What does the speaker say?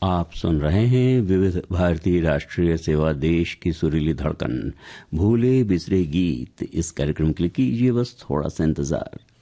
आप सुन रहे हैं विविध भारतीय राष्ट्रीय सेवा देश की सुरीली धड़कन। भूले बिसरे गीत, इस कार्यक्रम के लिए कीजिए बस थोड़ा सा इंतजार।